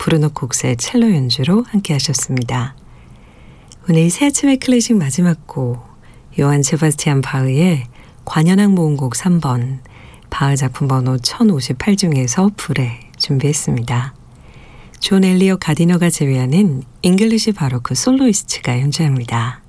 브루노 콕스의 첼로 연주로 함께 하셨습니다. 오늘 새 아침의 클래식 마지막 곡 요한 세바스티안 바흐의 관현악 모음곡 3번 바흐 작품 번호 1058 중에서 불에 준비했습니다. 존 엘리어 가디너가 제외하는 잉글리시 바로크 솔로이스트가 연주합니다.